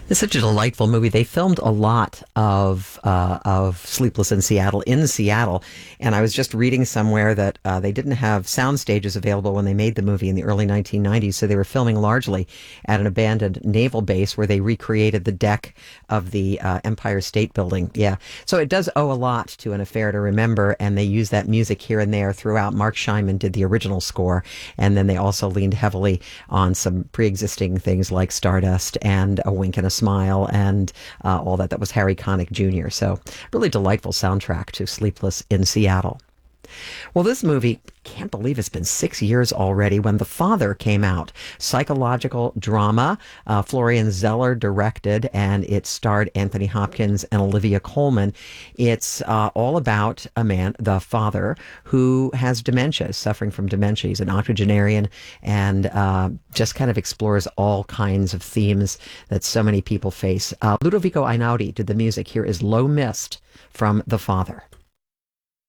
It's such a delightful movie. They filmed a lot of Sleepless in Seattle, and I was just reading somewhere that they didn't have sound stages available when they made the movie in the early 1990s, so they were filming largely at an abandoned naval base where they recreated the deck of the Empire State Building. Yeah, so it does owe a lot to An Affair to Remember, and they use that music here and there throughout. Mark Scheinman did the original score, and then they also leaned heavily on some pre-existing things like Stardust and A Wink and a Smile and all that. That was Harry Connick Jr. So really delightful soundtrack to Sleepless in Seattle. Well, this movie, can't believe it's been 6 years already. When The Father came out, psychological drama, Florian Zeller directed, and it starred Anthony Hopkins and Olivia Colman. It's all about a man, the father, who has dementia, suffering from dementia. He's an octogenarian, and just kind of explores all kinds of themes that so many people face. Ludovico Einaudi did the music. Here is Low Mist from The Father.